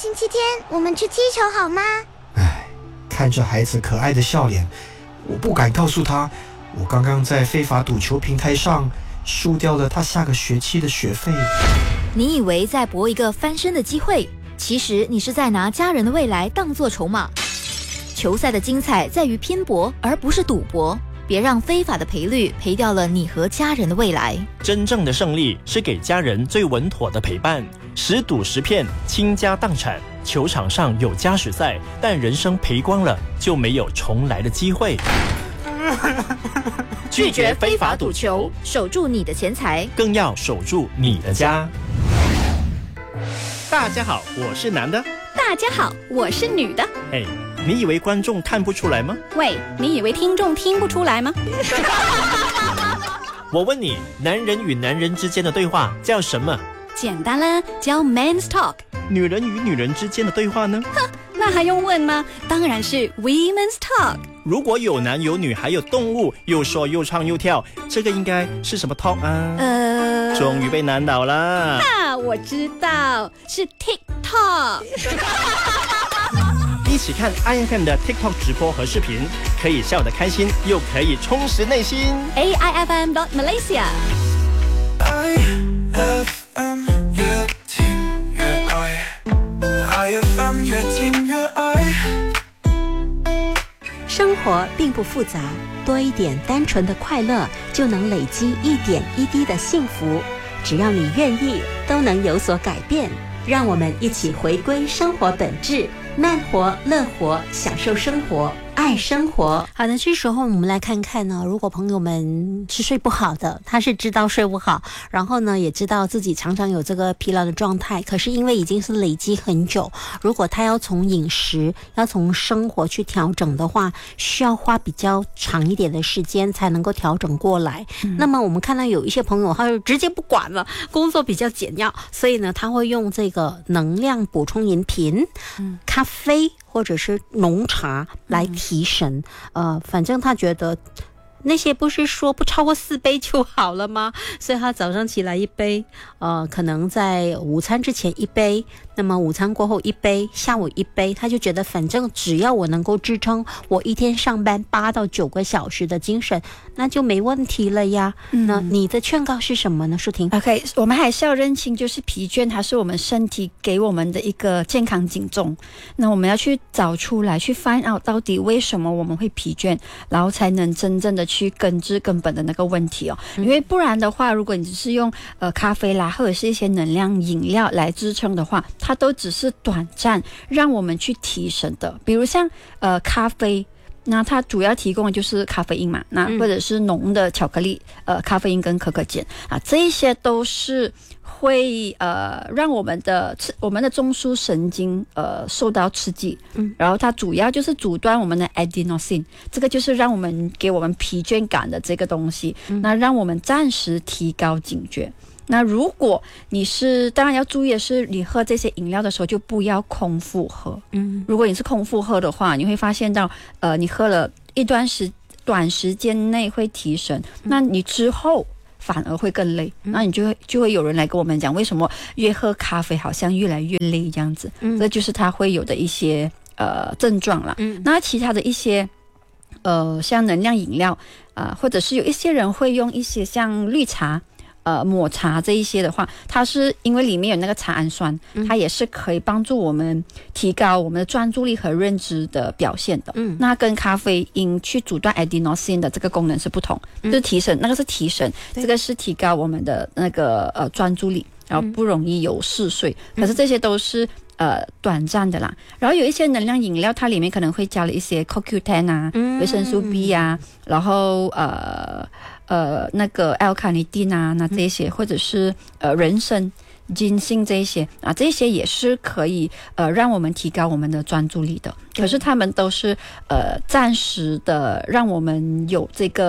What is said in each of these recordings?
星期天我们去踢球好吗？ 看着孩子可爱的笑脸，我不敢告诉他，我刚刚在非法赌球平台上输掉了他下个学期的学费。 你以为在搏一个翻身的机会，其实你是在拿家人的未来当作筹码。球赛的精彩在于拼搏，而不是赌博。别让非法的赔率赔掉了你和家人的未来。 真正的胜利是给家人最稳妥的陪伴。10赌10骗，倾家荡产。球场上有加时赛，但人生赔光了就没有重来的机会。 拒绝非法赌球，守住你的钱财， 更要守住你的家。大家好，我是男的。 大家好，我是女的。 哎，你以为观众看不出来吗？ 喂，你以为听众听不出来吗？ 我问你，男人与男人之间的对话叫什么？ 简单啦，叫 Men's Talk。 女人与女人之间的对话呢？ 哼，那还用问吗？当然是 Women's Talk。 如果有男有女还有动物，又说又唱又跳，这个应该是什么 talk 啊？终于被难倒了。 我知道，是 TikTok。 一起看 IFM 的 TikTok 直播和视频，可以笑得开心，又可以充实内心。 AIFM.Malaysia。 IFM 越听越爱 ，IFM 越听越爱。 生活并不复杂，多一点单纯的快乐，就能累积一点一滴的幸福。只要你愿意，都能有所改变。让我们一起回归生活本质，慢活、乐活，享受生活，爱生活。好的，这时候我们来看看呢，如果朋友们是睡不好的，他是知道睡不好，然后呢也知道自己常常有这个疲劳的状态，可是因为已经是累积很久，如果他要从饮食要从生活去调整的话，需要花比较长一点的时间才能够调整过来。那么我们看到有一些朋友他就直接不管了，工作比较简要，所以呢他会用这个能量补充饮品，咖啡或者是浓茶来提神。反正他觉得那些不是说不超过4杯就好了吗？所以他早上起来1杯，可能在午餐之前1杯，那么午餐过后1杯，下午1杯，他就觉得反正只要我能够支撑我一天上班8到9个小时的精神，那就没问题了呀。那你的劝告是什么呢，舒婷 ？OK， 我们还是要认清，就是疲倦它是我们身体给我们的一个健康警钟。那我们要去找出来，去 find out 到底为什么我们会疲倦，然后才能真正的去根治根本的那个问题哦。因为不然的话，如果你只是用咖啡啦或者是一些能量饮料来支撑的话，它都只是短暂让我们去提神的。比如像咖啡，那它主要提供的就是咖啡因嘛，那或者是浓的巧克力，咖啡因跟可可碱啊，这一些都是会让我们的中枢神经受到刺激，然后它主要就是阻断我们的 adenosine， 这个就是让我们给我们疲倦感的这个东西，那让我们暂时提高警觉。那如果你是，当然要注意的是，你喝这些饮料的时候就不要空腹喝。如果你是空腹喝的话，你会发现到，你喝了短时间内会提神，那你之后反而会更累。那你就会有人来跟我们讲，为什么越喝咖啡好像越来越累这样子？这就是它会有的一些症状啦。那其他的一些像能量饮料或者是有一些人会用一些像绿茶。抹茶这一些的话，它是因为里面有那个茶氨酸，它也是可以帮助我们提高我们的专注力和认知的表现的。那跟咖啡因去阻断 adenosine 的这个功能是不同，就是提神，那个是提神，这个是提高我们的那个专注力，然后不容易有嗜睡。可是这些都是短暂的啦。然后有一些能量饮料，它里面可能会加了一些 CoQ10 啊，维生素 B 啊，然后那个 L 卡尼丁啊，那这些或者是人参、金杏这一些啊，这些也是可以让我们提高我们的专注力的。可是他们都是暂时的让我们有这个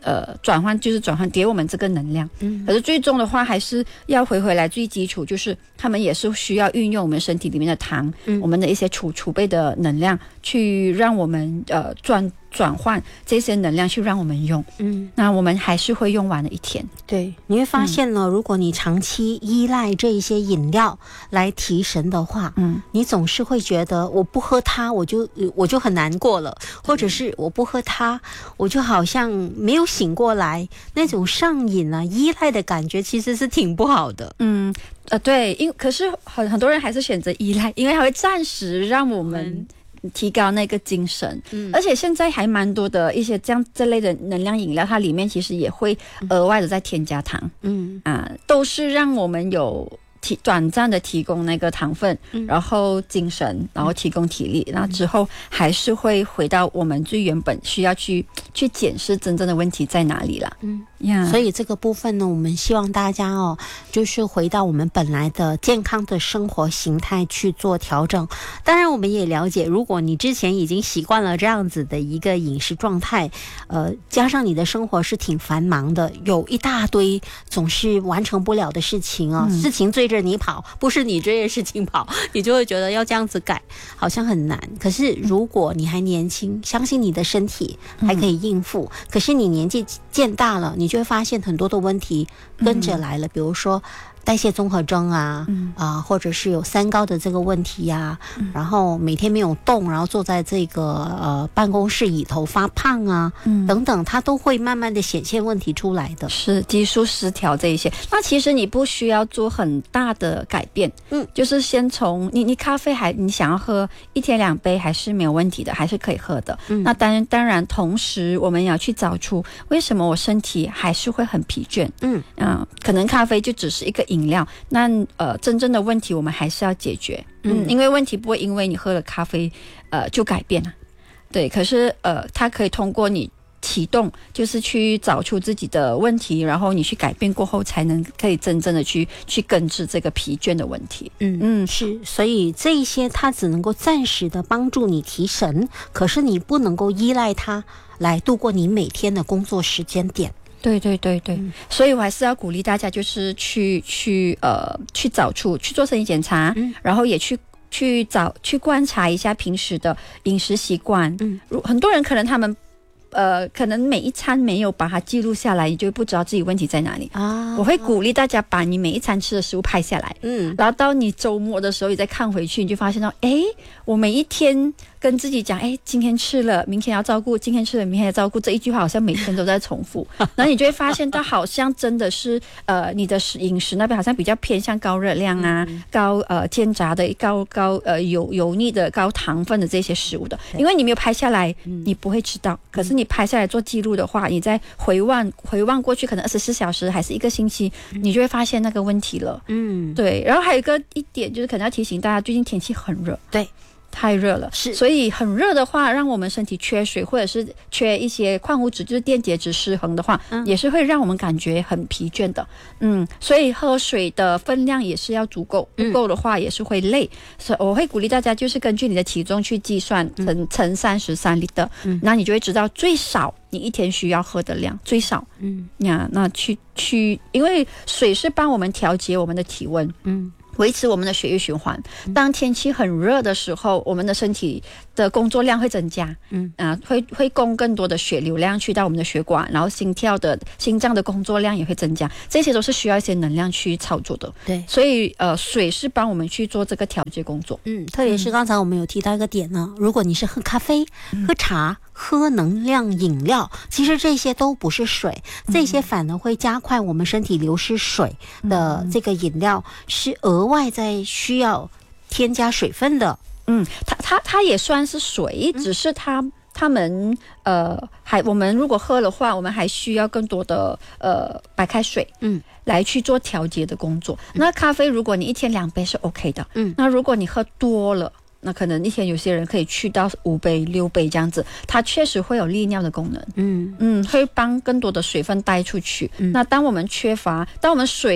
转换给我们这个能量。可是最终的话还是要回来最基础，就是他们也是需要运用我们身体里面的糖，我们的一些储备的能量，去让我们转换这些能量去让我们用。那我们还是会用完了一天。 对，你会发现呢，如果你长期依赖这一些饮料来提神的话，你总是会觉得我不喝它我就很难过了，或者是我不喝它我就好像没有醒过来，那种上瘾啊依赖的感觉其实是挺不好的。 对，可是很多人还是选择依赖，因为它会暂时让我们提高那个精神。而且现在还蛮多的一些这类的能量饮料，它里面其实也会额外的再添加糖。都是让我们有短暂的提供那个糖分，然后精神，然后提供体力，然后之后还是会回到我们最原本需要去检视真正的问题在哪里啦。 所以这个部分呢，我们希望大家就是回到我们本来的健康的生活形态去做调整。当然我们也了解，如果你之前已经习惯了这样子的一个饮食状态，加上你的生活是挺繁忙的，有一大堆总是完成不了的事情事情追着你跑，不是你追着事情跑，你就会觉得要这样子改好像很难。可是如果你还年轻，相信你的身体还可以应付，可是你年纪渐大了，你就会发现很多的问题跟着来了，比如说代谢综合征或者是有三高的这个问题然后每天没有动，然后坐在这个办公室里头发胖等等，它都会慢慢的显现问题出来的。 是激素失调这一些，那其实你不需要做很大的改变，就是先从你咖啡你想要喝1天2杯还是没有问题的，还是可以喝的。那当然同时我们要去找出为什么我身体还是会很疲倦。可能咖啡就只是一个饮料，那真正的问题我们还是要解决。因为问题不会因为你喝了咖啡就改变了。对，可是它可以通过你启动，就是去找出自己的问题，然后你去改变过后，才能可以真正的去根治这个疲倦的问题。 是，所以这一些它只能够暂时的帮助你提神，可是你不能够依赖它来度过你每天的工作时间点。 对，所以我还是要鼓励大家，就是去找出去做身体检查，然后也去观察一下平时的饮食习惯。很多人可能他们可能每一餐没有把它记录下来，你就不知道自己问题在哪里。我会鼓励大家把你每一餐吃的食物拍下来，然后到你周末的时候你再看回去，你就发现到我每一天跟自己讲今天吃了明天要照顾，今天吃了明天要照顾，这一句话好像每天都在重复。然后你就会发现到好像真的是你的饮食那边好像比较偏向高热量高煎炸的高油腻的高糖分的这些食物的。因为你没有拍下来你不会知道，可是你拍下来做记录的话，你再回望过去可能24小时还是1个星期，你就会发现那个问题了。对。然后还有一点就是可能要提醒大家，最近天气很热。 对， 太热了，所以很热的话，让我们身体缺水或者是缺一些矿物质，就是电解质失衡的话，也是会让我们感觉很疲倦的。所以喝水的分量也是要足够，不够的话也是会累。所以我会鼓励大家就是根据你的体重去计算，乘33厘的，那你就会知道最少你一天需要喝的量，最少。那因为水是帮我们调节我们的体温，维持我们的血液循环。当天气很热的时候，我们的身体的工作量会增加，会供更多的血流量去到我们的血管，然后心脏的工作量也会增加，这些都是需要一些能量去操作的。 对， 所以水是帮我们去做这个调节工作。 特别是刚才我们有提到一个点呢，如果你是喝咖啡、喝茶、喝能量饮料，其实这些都不是水，这些反而会加快我们身体流失水的这个饮料，是额外在需要添加水分的。 它也算是水，只是他们我们如果喝的话，我们还需要更多的白开水来去做调节的工作。那咖啡如果你1天2杯是 OK 的，那如果你喝多了，那可能一天有些人可以去到5杯6杯这样子，它确实会有利尿的功能。会帮更多的水分带出去。那当我们水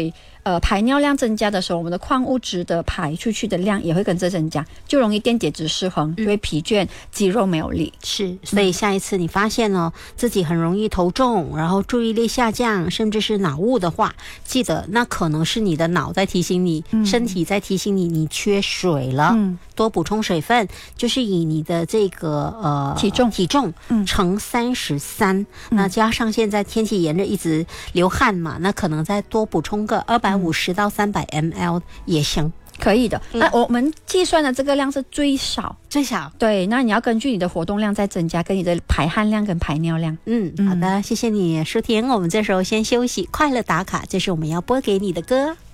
排尿量增加的时候，我们的矿物质的排出去的量也会跟着增加，就容易电解质失衡，就会疲倦，肌肉没有力。 是，所以下一次你发现了自己很容易头重，然后注意力下降，甚至是脑雾的话，记得那可能是你的脑在提醒你，身体在提醒你，你缺水了，多补充水分，就是以你的这个体重乘33，那加上现在天气炎热，一直流汗嘛，那可能再多补充个250到300 ml 也行。 可以的，那我们计算的这个量是最少，对，那你要根据你的活动量再增加，跟你的排汗量跟排尿量。 好的，谢谢你收听，我们这时候先休息，快乐打卡，这是我们要播给你的歌。